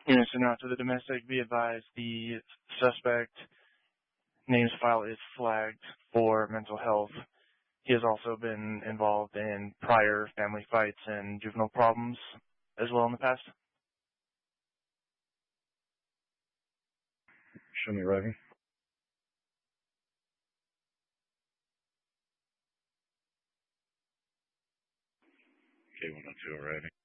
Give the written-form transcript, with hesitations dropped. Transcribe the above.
Units and out to the domestic, be advised the suspect names file is flagged for mental health. He has also been involved in prior family fights and juvenile problems as well in the past. Show me arriving. K102 arriving.